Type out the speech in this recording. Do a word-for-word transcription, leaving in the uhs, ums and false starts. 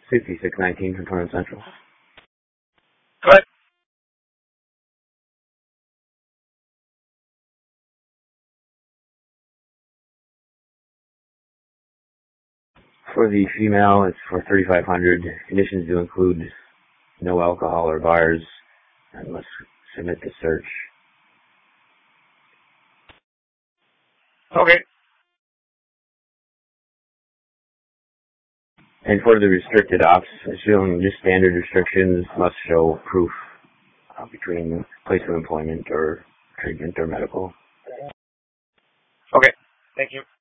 sixty-six nineteen from Torrance Central. Go ahead. For the female, it's for thirty-five hundred. Conditions do include no alcohol or bars, and must submit to search. Okay. And for the restricted ops, assuming just standard restrictions, must show proof uh, between place of employment or treatment or medical. Okay. Thank you.